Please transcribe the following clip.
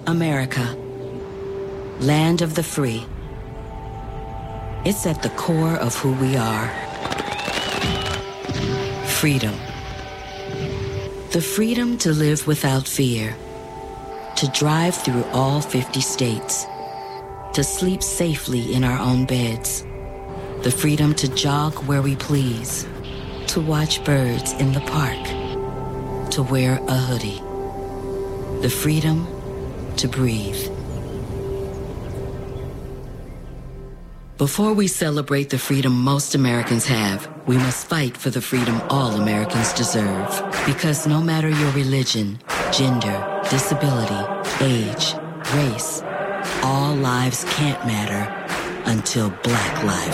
America, land of the free. It's at the core of who we are. Freedom. The freedom to live without fear, to drive through all 50 states, to sleep safely in our own beds, the freedom to jog where we please, to watch birds in the park, to wear a hoodie, the freedom to breathe. Before we celebrate the freedom most Americans have, we must fight for the freedom all Americans deserve. Because no matter your religion, gender, disability, age, race, all lives can't matter until Black lives